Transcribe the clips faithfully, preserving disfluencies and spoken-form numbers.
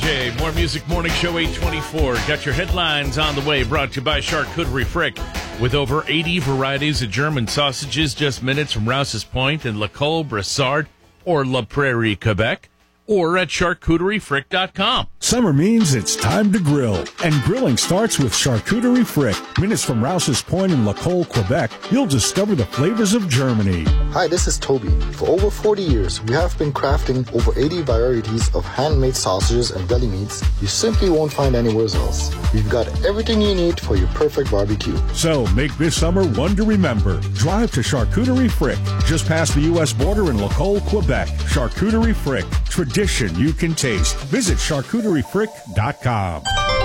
J. More Music Morning Show eight twenty-four. Got your headlines on the way. Brought to you by Charcuterie Frick. With over eighty varieties of German sausages just minutes from Rouse's Point in Lacolle, Brassard, or La Prairie, Quebec. Or at charcuterie frick dot com. Summer means it's time to grill, and grilling starts with Charcuterie Frick. Minutes from Rouse's Point in Lacolle, Quebec, you'll discover the flavors of Germany. Hi, this is Toby. For over forty years, we have been crafting over eighty varieties of handmade sausages and deli meats you simply won't find anywhere else. We've got everything you need for your perfect barbecue. So make this summer one to remember. Drive to Charcuterie Frick, just past the U S border in Lacolle, Quebec. Charcuterie Frick. Tradition you can taste. Visit charcuterie frick dot com.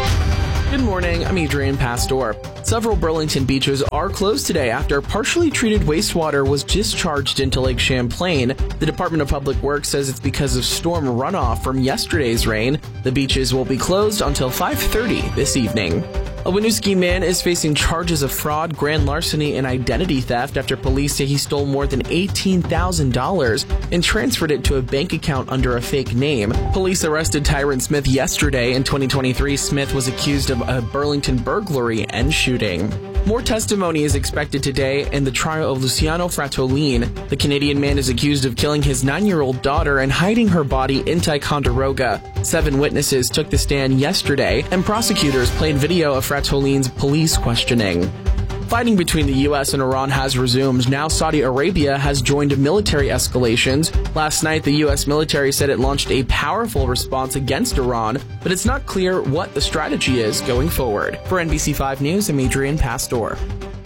Good morning, I'm Adrian Pastor. Several Burlington beaches are closed today after partially treated wastewater was discharged into Lake Champlain. The Department of Public Works says it's because of storm runoff from yesterday's rain. The beaches will be closed until five thirty this evening. A Winooski man is facing charges of fraud, grand larceny, and identity theft after police say he stole more than eighteen thousand dollars and transferred it to a bank account under a fake name. Police arrested Tyron Smith yesterday. In twenty twenty-three, Smith was accused of a Burlington burglary and shooting. More testimony is expected today in the trial of Luciano Fratolin. The Canadian man is accused of killing his nine-year-old daughter and hiding her body in Ticonderoga. Seven witnesses took the stand yesterday, and prosecutors played video of Fratolin's police questioning. Fighting between the U S and Iran has resumed. Now Saudi Arabia has joined military escalations. Last night, the U S military said it launched a powerful response against Iran, but it's not clear what the strategy is going forward. For N B C five News, I'm Adrian Pastor.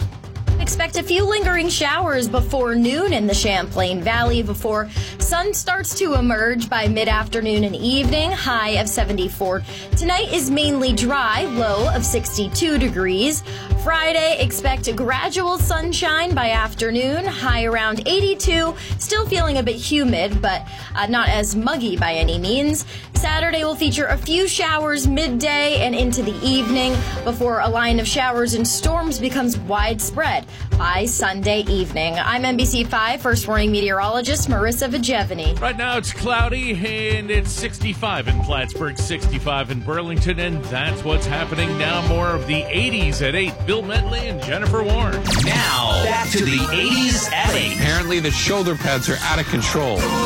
Expect a few lingering showers before noon in the Champlain Valley before sun starts to emerge by mid-afternoon and evening, high of seventy-four. Tonight is mainly dry, low of sixty-two degrees. Friday, expect gradual sunshine by afternoon, high around eighty-two. Still feeling a bit humid, but uh, not as muggy by any means. Saturday will feature a few showers midday and into the evening before a line of showers and storms becomes widespread by Sunday evening. I'm N B C five First Warning meteorologist Marissa Vigevany. Right now it's cloudy and it's sixty-five in Plattsburgh, sixty-five in Burlington, and that's what's happening now. More of the eighties at eight. Bill Medley and Jennifer Warren. Now, back to the eighties at eight. Apparently the shoulder pads are out of control.